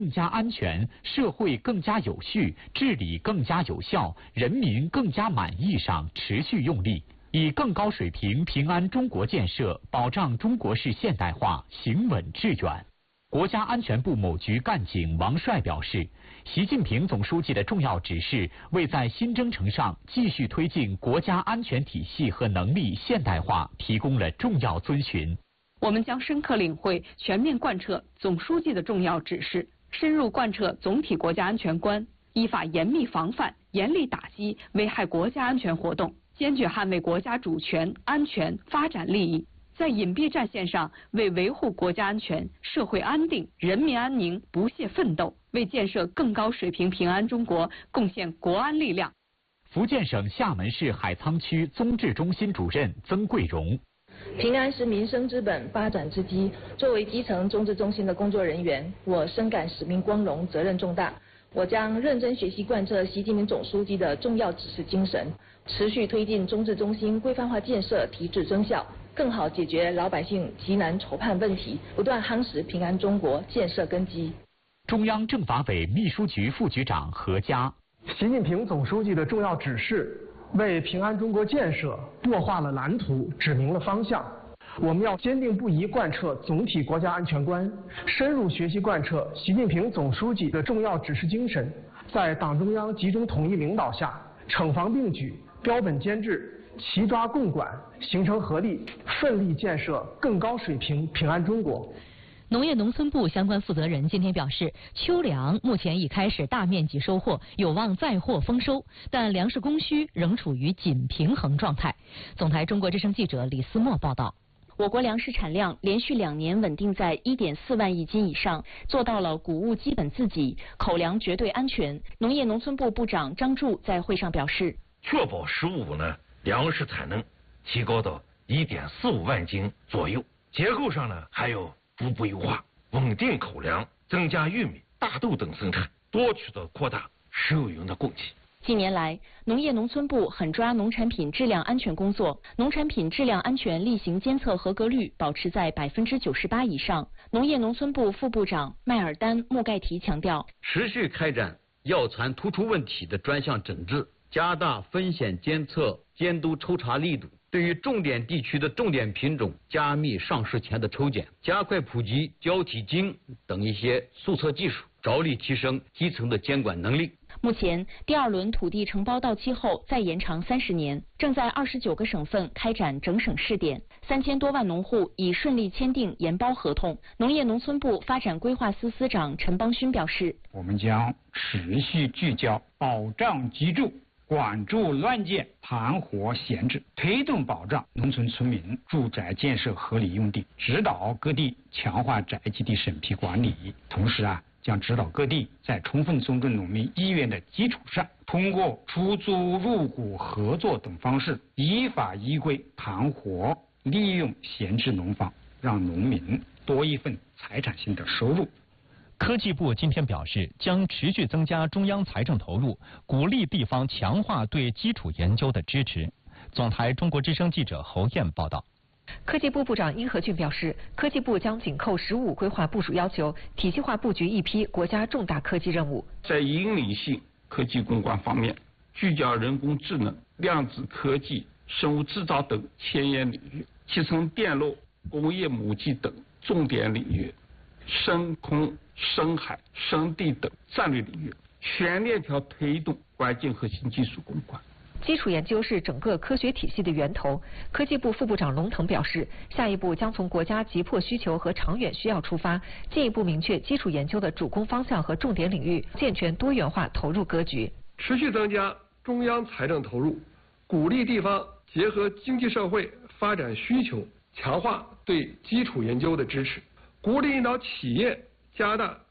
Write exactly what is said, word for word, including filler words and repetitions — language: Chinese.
更加安全，社会更加有序，治理更加有效，人民更加满意上持续用力，以更高水平平安中国建设保障中国式现代化行稳致远。国家安全部某局干警王帅表示，习近平总书记的重要指示为在新征程上继续推进国家安全体系和能力现代化提供了重要遵循。 我们将深刻领会、全面贯彻总书记的重要指示，深入贯彻总体国家安全观，依法严密防范、严厉打击危害国家安全活动，坚决捍卫国家主权、安全、发展利益，在隐蔽战线上为维护国家安全、社会安定、人民安宁不懈奋斗，为建设更高水平平安中国贡献国安力量。 福建省厦门市海沧区综治中心主任曾桂荣。 平安是民生之本，发展之基。作为基层综治中心的工作人员，我深感使命光荣，责任重大。我将认真学习贯彻习近平总书记的重要指示精神，持续推进综治中心规范化建设提质增效，更好解决老百姓急难愁盼问题，不断夯实平安中国建设根基。 中央政法委秘书局副局长何佳。 习近平总书记的重要指示为平安中国建设擘画了蓝图，指明了方向。我们要坚定不移贯彻总体国家安全观，深入学习贯彻习近平总书记的重要指示精神，在党中央集中统一领导下，惩防并举，标本兼治，齐抓共管，形成合力，奋力建设更高水平平安中国。 农业农村部相关负责人今天表示，秋粮目前已开始大面积收获，有望再获丰收，但粮食供需仍处于紧平衡状态。总台中国之声记者李思墨报道。 我国粮食产量连续两年稳定在 一点四万亿斤以上，做到了谷物基本自给，口粮绝对安全。农业农村部部长张柱在会上表示， 确保十五呢粮食产能提高到 一点四五万斤左右，结构上呢还有逐步优化，稳定口粮，增加玉米、大豆等生产，多渠道扩大食用油的供给。 近年来，农业农村部狠抓农产品质量安全工作，农产品质量安全例行监测合格率保持在百分之九十八以上。农业农村部副部长麦尔丹穆盖提强调， 持续开展药残突出问题的专项整治，加大风险监测监督抽查力度，对于重点地区的重点品种加密上市前的抽检，加快普及胶体金等一些速测技术，着力提升基层的监管能力。 目前，第二轮土地承包到期后再延长三十年，正在二十九个省份开展整省试点，三千多万农户已顺利签订研包合同。农业农村部发展规划司司长陈邦勋表示， 我们将持续聚焦保障居住，管住乱建、盘活闲置，推动保障农村村民住宅建设合理用地，指导各地强化宅基地审批管理。同时啊，将指导各地在充分尊重农民意愿的基础上，通过出租、入股、合作等方式，依法依规盘活利用闲置农房，让农民多一份财产性的收入。 科技部今天表示，将持续增加中央财政投入，鼓励地方强化对基础研究的支持。总台中国之声记者侯燕报道。 科技部部长殷和俊表示，科技部将紧扣“十五”规划部署要求，体系化布局一批国家重大科技任务。 在引领性科技攻关方面，聚焦人工智能、量子科技、生物制造等前沿领域，集成电路、工业母机等重点领域，深空、深海、深地等战略领域，全链条推动关键核心技术攻关。 基础研究是整个科学体系的源头。科技部副部长龙腾表示，下一步将从国家急迫需求和长远需要出发，进一步明确基础研究的主攻方向和重点领域，健全多元化投入格局。 持续增加中央财政投入，鼓励地方结合经济社会发展需求，强化对基础研究的支持，鼓励引导企业加大